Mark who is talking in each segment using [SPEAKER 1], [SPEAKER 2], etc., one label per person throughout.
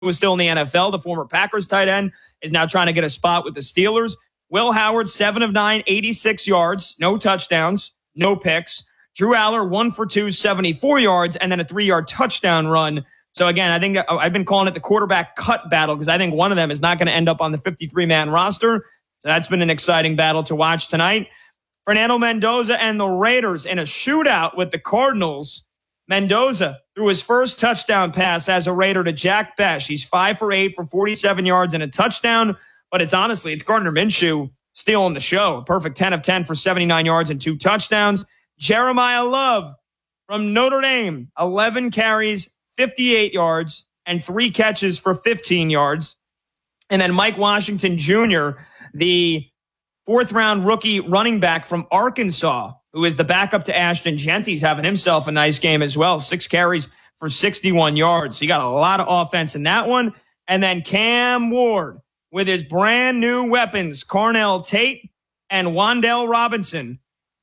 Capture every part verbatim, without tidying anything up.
[SPEAKER 1] was still in the N F L, the former Packers tight end, is now trying to get a spot with the Steelers. Will Howard, seven of nine, eighty-six yards, no touchdowns, no picks. Drew Aller, one for two, seventy-four yards, and then a three-yard touchdown run. So, again, I think I've been calling it the quarterback cut battle because I think one of them is not going to end up on the fifty-three man roster. So that's been an exciting battle to watch tonight. Fernando Mendoza and the Raiders in a shootout with the Cardinals. Mendoza threw his first touchdown pass as a Raider to Jack Besh. He's five for eight for forty-seven yards and a touchdown. But it's honestly, it's Gardner Minshew stealing the show. A perfect ten of ten for seventy-nine yards and two touchdowns. Jeremiah Love from Notre Dame, eleven carries, fifty-eight yards, and three catches for fifteen yards. And then Mike Washington Junior, the fourth round rookie running back from Arkansas, who is the backup to Ashton Genty's, having himself a nice game as well. Six carries for sixty-one yards. He got a lot of offense in that one. And then Cam Ward with his brand new weapons, Carnell Tate and Wan'Dale Robinson.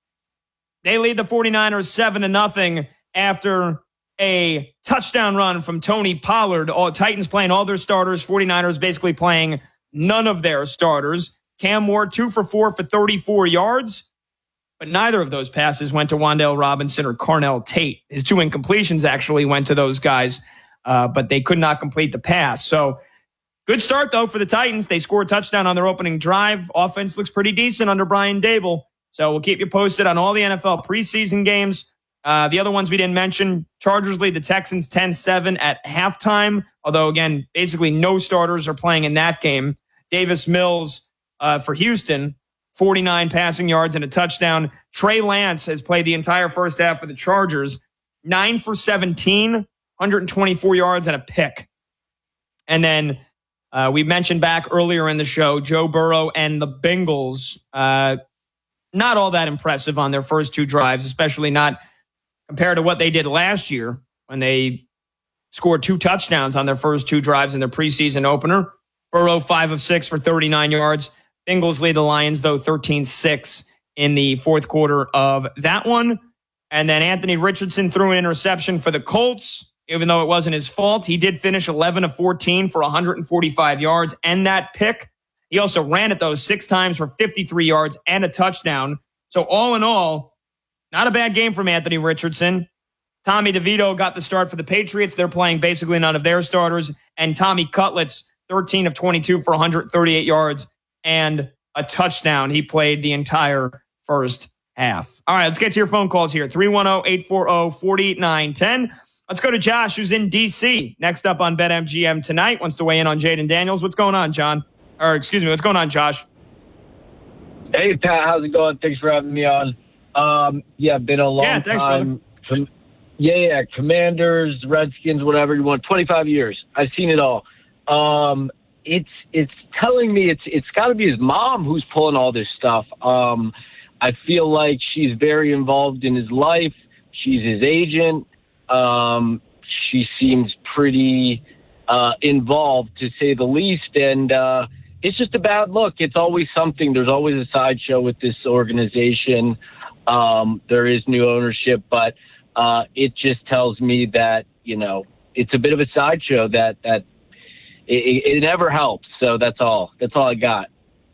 [SPEAKER 1] They lead the 49ers seven to nothing after a touchdown run from Tony Pollard. All Titans playing all their starters, 49ers basically playing none of their starters. Cam Ward, two for four for thirty-four yards, but neither of those passes went to Wan'Dale Robinson or Carnell Tate. His two incompletions actually went to those guys, uh, but they could not complete the pass. So good start, though, for the Titans. They scored a touchdown on their opening drive. Offense looks pretty decent under Brian Dable. So we'll keep you posted on all the N F L preseason games. Uh, the other ones we didn't mention, Chargers lead the Texans ten seven at halftime, although, again, basically no starters are playing in that game. Davis Mills uh, for Houston, forty-nine passing yards and a touchdown. Trey Lance has played the entire first half for the Chargers, nine for seventeen, one hundred twenty-four yards and a pick. And then uh, we mentioned back earlier in the show, Joe Burrow and the Bengals, uh, not all that impressive on their first two drives, especially not compared to what they did last year when they scored two touchdowns on their first two drives in their preseason opener. Burrow, five of six for thirty-nine yards. Bengals lead the Lions, though, thirteen six in the fourth quarter of that one. And then Anthony Richardson threw an interception for the Colts, even though it wasn't his fault. He did finish eleven of fourteen for one hundred forty-five yards and that pick. He also ran it, though, six times for fifty-three yards and a touchdown. So all in all, not a bad game from Anthony Richardson. Tommy DeVito got the start for the Patriots. They're playing basically none of their starters. And Tommy Cutlets, thirteen of twenty-two for one hundred thirty-eight yards and a touchdown. He played the entire first half. All right, let's get to your phone calls here. three one zero, eight four zero, four nine one zero. Let's go to Josh, who's in D C. Next up on BetMGM tonight. Wants to weigh in on Jaden Daniels. What's going on, John? Or excuse me, what's going on, Josh?
[SPEAKER 2] Hey, Pat, how's it going? Thanks for having me on. Um, yeah, been a long
[SPEAKER 1] yeah, thanks,
[SPEAKER 2] time. Com- yeah, yeah, Commanders, Redskins, whatever you want. twenty-five years. I've seen it all. Um, it's it's telling me it's it's got to be his mom who's pulling all this stuff. Um, I feel like she's very involved in his life. She's his agent. Um, she seems pretty uh, involved, to say the least, and uh, it's just a bad look. It's always something. There's always a sideshow with this organization. Um, there is new ownership, but uh, it just tells me that, you know, it's a bit of a sideshow that, that it, it never helps. So that's all. That's all I got.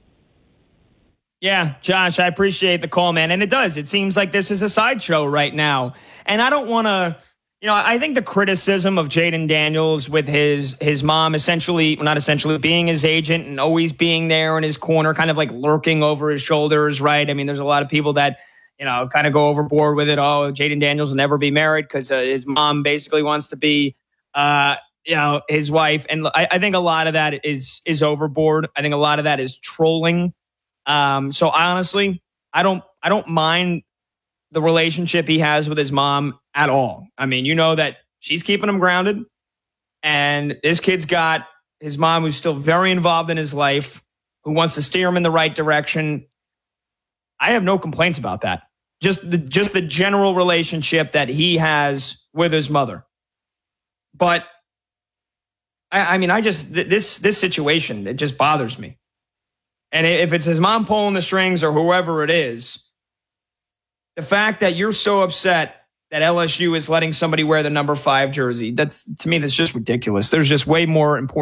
[SPEAKER 1] Yeah, Josh, I appreciate the call, man. And it does. It seems like this is a sideshow right now. And I don't want to, you know, I think the criticism of Jaden Daniels with his his mom essentially, well, not essentially, being his agent and always being there in his corner, kind of like lurking over his shoulders, right? I mean, there's a lot of people that, you know, kind of go overboard with it. Oh, Jaden Daniels will never be married because uh, his mom basically wants to be, uh, you know, his wife. And I, I think a lot of that is is overboard. I think a lot of that is trolling. Um, so I honestly, I don't, I don't mind the relationship he has with his mom at all. I mean, you know that she's keeping him grounded, and this kid's got his mom who's still very involved in his life, who wants to steer him in the right direction. I have no complaints about that. Just the, just the general relationship that he has with his mother. But I, I mean, I just, th- this, this situation, it just bothers me. And if it's his mom pulling the strings or whoever it is, the fact that you're so upset that L S U is letting somebody wear the number five jersey. That's, to me, that's just ridiculous. There's just way more important